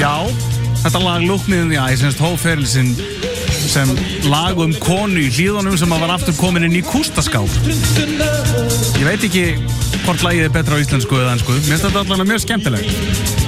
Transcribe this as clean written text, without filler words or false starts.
Já, þetta lag Look Me in the Eye semst hóferil sinn sem lag konu í Hlíðunum sem var aftur komin inn í kústaskáp. Ég veit ekki hvort lagið betra á íslensku eða ensku. Mér finnst þetta allavega mjög skemmtilegt.